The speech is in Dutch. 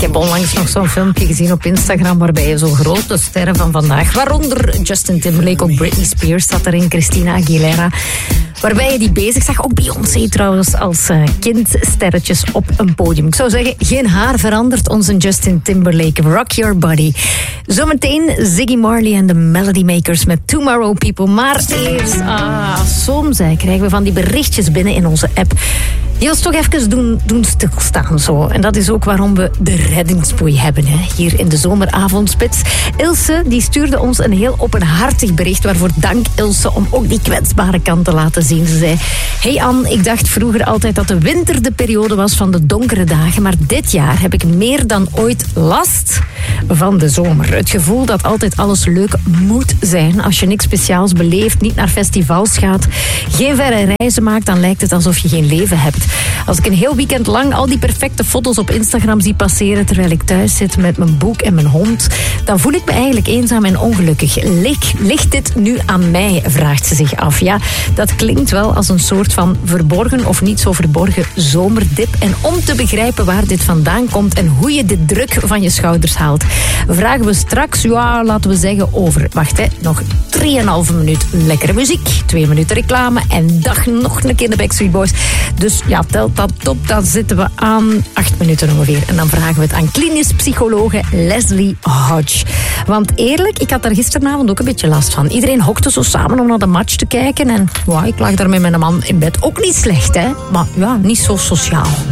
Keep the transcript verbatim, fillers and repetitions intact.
heb onlangs nog zo'n filmpje gezien op Instagram waarbij je zo grote sterren van vandaag, waaronder Justin Timberlake, ook Britney Spears zat erin, Christina Aguilera, waarbij je die bezig zag, ook Beyoncé trouwens, als uh, kindsterretjes op een podium. Ik zou zeggen, geen haar verandert onze Justin Timberlake. Rock Your Body. Zometeen Ziggy Marley en de Melody Makers met Tomorrow People. Maar eerst, ah, soms hè, krijgen we van die berichtjes binnen in onze app die ons toch even doen, doen stilstaan. Zo. En dat is ook waarom we de reddingsboei hebben, hè, hier in de zomeravondspits. Ilse die stuurde ons een heel openhartig bericht, waarvoor dank Ilse om ook die kwetsbare kant te laten zien. Ze zei, hey Anne, ik dacht vroeger altijd dat de winter de periode was van de donkere dagen, maar dit jaar heb ik meer dan ooit last van de zomer. Het gevoel dat altijd alles leuk moet zijn. Als je niks speciaals beleeft, niet naar festivals gaat, geen verre reizen maakt, dan lijkt het alsof je geen leven hebt. Als ik een heel weekend lang al die perfecte foto's op Instagram zie passeren terwijl ik thuis zit met mijn boek en mijn hond, dan voel ik me eigenlijk eenzaam en ongelukkig. Ligt, ligt dit nu aan mij, vraagt ze zich af. Ja, dat klinkt wel als een soort van verborgen of niet zo verborgen zomerdip. En om te begrijpen waar dit vandaan komt en hoe je dit druk van je schouders haalt, vragen we straks, ja, laten we zeggen over, wacht hè, nog drieënhalve minuut lekkere muziek, twee minuten reclame en dag nog een keer de Backstreet Boys. Dus ja, telt dat op, dan zitten we aan acht minuten ongeveer. En dan vragen we het aan klinisch psychologe Leslie Hodge. Want eerlijk, ik had daar gisteravond ook een beetje last van. Iedereen hokte zo samen om naar de match te kijken. En wow, ik lag daar met mijn man in bed. Ook niet slecht, hè. Maar ja, niet zo sociaal.